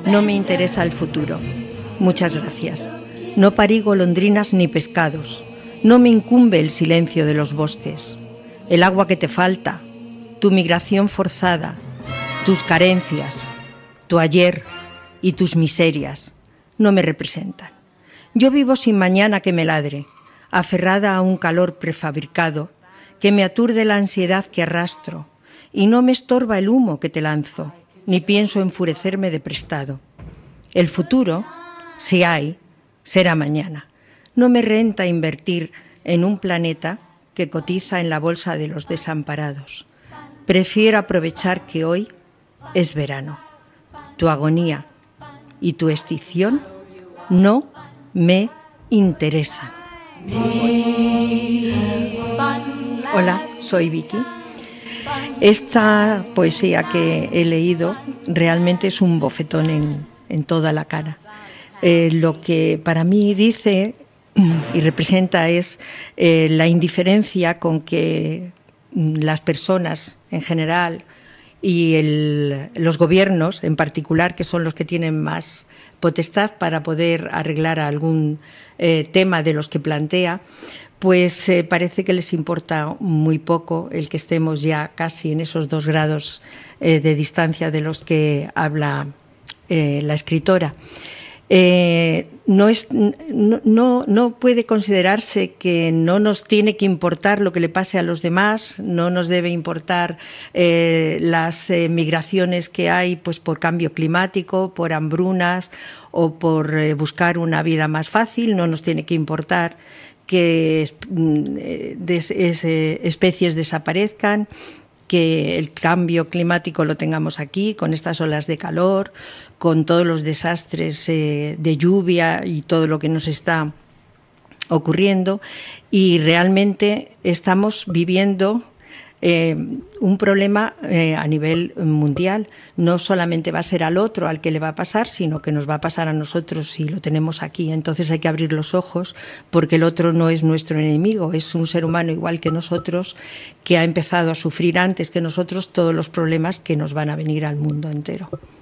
No me interesa el futuro. Muchas gracias. No parí golondrinas ni pescados. No me incumbe el silencio de los bosques. El agua que te falta, tu migración forzada, tus carencias, tu ayer y tus miserias no me representan. Yo vivo sin mañana que me ladre, aferrada a un calor prefabricado que me aturde la ansiedad que arrastro, y no me estorba el humo que te lanzo, ni pienso enfurecerme de prestado. El futuro, si hay, será mañana. No me renta invertir en un planeta que cotiza en la bolsa de los desamparados. Prefiero aprovechar que hoy es verano. Tu agonía y tu extinción no me interesan. Hola, soy Vicky. Esta poesía que he leído realmente es un bofetón en toda la cara. Lo que para mí dice y representa es la indiferencia con que las personas en general y los gobiernos en particular, que son los que tienen más potestad para poder arreglar algún tema de los que plantea, pues parece que les importa muy poco el que estemos ya casi en esos 2 grados de distancia de los que habla la escritora. No puede considerarse que no nos tiene que importar lo que le pase a los demás, no nos debe importar las migraciones que hay pues por cambio climático, por hambrunas o por buscar una vida más fácil, no nos tiene que importar que especies desaparezcan, que el cambio climático lo tengamos aquí, con estas olas de calor, con todos los desastres de lluvia y todo lo que nos está ocurriendo. Y realmente estamos viviendo un problema a nivel mundial. No solamente va a ser al otro al que le va a pasar, sino que nos va a pasar a nosotros si lo tenemos aquí. Entonces hay que abrir los ojos, porque el otro no es nuestro enemigo, es un ser humano igual que nosotros, que ha empezado a sufrir antes que nosotros todos los problemas que nos van a venir al mundo entero.